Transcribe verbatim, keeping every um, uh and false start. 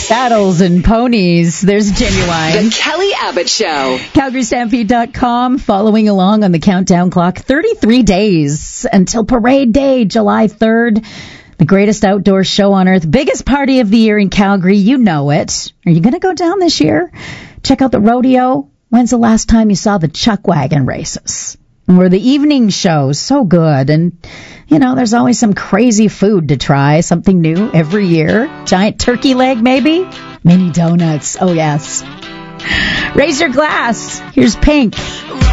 Battles and ponies. There's Genuine. The Kelly Abbott Show. Calgary Stampede dot com, following along on the countdown clock. thirty-three days until Parade Day, July third. The greatest outdoor show on earth. Biggest party of the year in Calgary. You know it. Are you going to go down this year? Check out the rodeo. When's the last time you saw the chuck wagon races? Or the evening shows, so good. And, you know, there's always some crazy food to try, something new every year. Giant turkey leg, maybe? Mini donuts, oh yes. Raise your glass. Here's Pink.